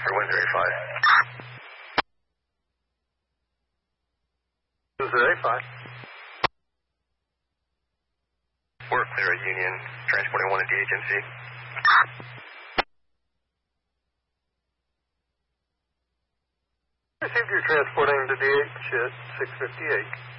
135. This is A5. We're clear at Union, transporting 1 at DHMC. Received, you're transporting to DH at 658.